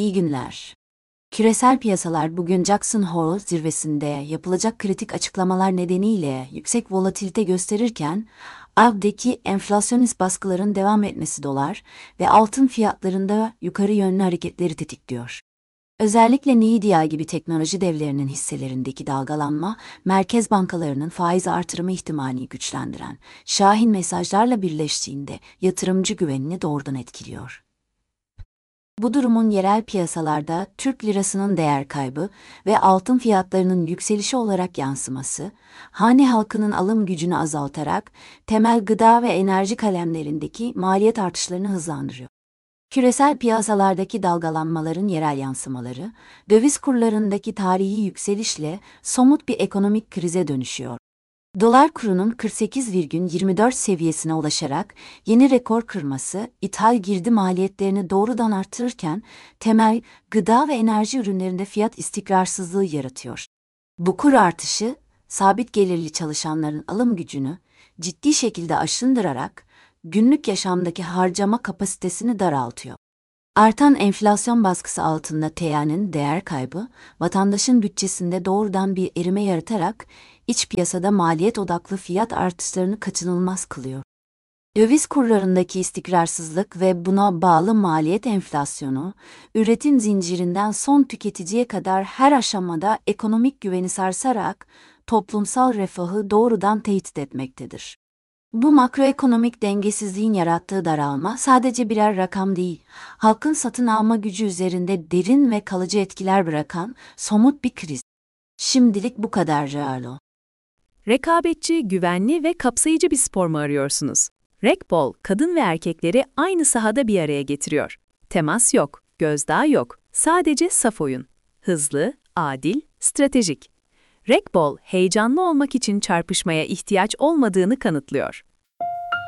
İyi günler. Küresel piyasalar bugün Jackson Hole zirvesinde yapılacak kritik açıklamalar nedeniyle yüksek volatilite gösterirken, ABD'deki enflasyonist baskıların devam etmesi dolar ve altın fiyatlarında yukarı yönlü hareketleri tetikliyor. Özellikle Nvidia gibi teknoloji devlerinin hisselerindeki dalgalanma, merkez bankalarının faiz artırımı ihtimalini güçlendiren şahin mesajlarla birleştiğinde yatırımcı güvenini doğrudan etkiliyor. Bu durumun yerel piyasalarda Türk lirasının değer kaybı ve altın fiyatlarının yükselişi olarak yansıması, hane halkının alım gücünü azaltarak temel gıda ve enerji kalemlerindeki maliyet artışlarını hızlandırıyor. Küresel piyasalardaki dalgalanmaların yerel yansımaları, döviz kurlarındaki tarihi yükselişle somut bir ekonomik krize dönüşüyor. Dolar kurunun 48,24 seviyesine ulaşarak yeni rekor kırması, ithal girdi maliyetlerini doğrudan artırırken temel gıda ve enerji ürünlerinde fiyat istikrarsızlığı yaratıyor. Bu kur artışı, sabit gelirli çalışanların alım gücünü ciddi şekilde aşındırarak günlük yaşamdaki harcama kapasitesini daraltıyor. Artan enflasyon baskısı altında TL'nin değer kaybı, vatandaşın bütçesinde doğrudan bir erime yaratarak iç piyasada maliyet odaklı fiyat artışlarını kaçınılmaz kılıyor. Döviz kurlarındaki istikrarsızlık ve buna bağlı maliyet enflasyonu, üretim zincirinden son tüketiciye kadar her aşamada ekonomik güveni sarsarak toplumsal refahı doğrudan tehdit etmektedir. Bu makroekonomik dengesizliğin yarattığı daralma sadece birer rakam değil, halkın satın alma gücü üzerinde derin ve kalıcı etkiler bırakan somut bir kriz. Şimdilik bu kadar Realo. Rekabetçi, güvenli ve kapsayıcı bir spor mu arıyorsunuz? Rekbol, kadın ve erkekleri aynı sahada bir araya getiriyor. Temas yok, gözdağı yok, sadece saf oyun. Hızlı, adil, stratejik. Rekbol, heyecanlı olmak için çarpışmaya ihtiyaç olmadığını kanıtlıyor.